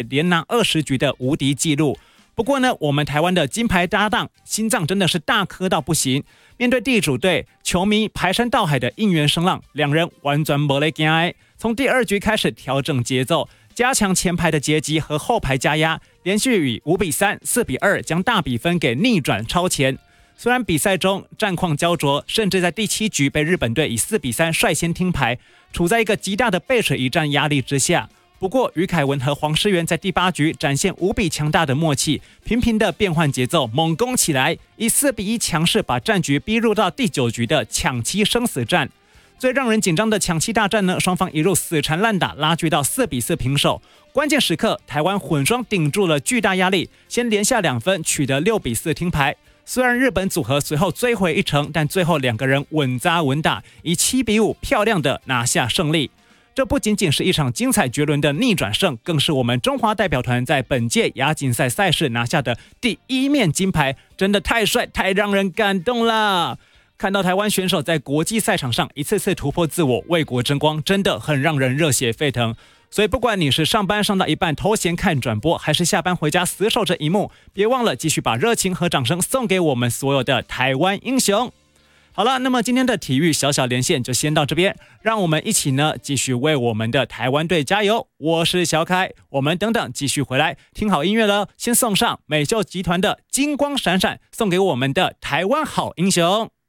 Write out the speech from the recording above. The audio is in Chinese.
连拿20局的无敌纪录。不过呢，我们台湾的金牌搭档心脏真的是大颗到不行，面对地主队，球迷排山倒海的应援声浪，两人完全没在怕。从第2局开始调整节奏，加强前排的截击和后排加压，连续以5-3、4-2将大比分给逆转超前。虽然比赛中战况焦灼，甚至在第7局被日本队以4-3率先听牌，处在一个极大的背水一战压力之下。不过于凯文和黄诗源在第8局展现无比强大的默契，频频的变换节奏，猛攻起来，以4-1强势把战局逼入到第9局的抢七生死战。最让人紧张的抢七大战呢，双方一路死缠烂打，拉锯到4-4平手。关键时刻，台湾混双顶住了巨大压力，先连下2分，取得6-4听牌。虽然日本组合随后追回一城，但最后2个人稳扎稳打，以7-5漂亮的拿下胜利。这不仅仅是一场精彩绝伦的逆转胜，更是我们中华代表团在本届亚锦赛赛事拿下的第1面金牌，真的太帅，太让人感动了。看到台湾选手在国际赛场上一次次突破自我，为国争光，真的很让人热血沸腾。所以不管你是上班上到一半偷闲看转播，还是下班回家死守着荧幕，别忘了继续把热情和掌声送给我们所有的台湾英雄。好了，那么今天的体育小小连线就先到这边，让我们一起呢继续为我们的台湾队加油。我是小凯，我们等等继续回来听好音乐了，先送上美秀集团的金光闪闪，送给我们的台湾好英雄。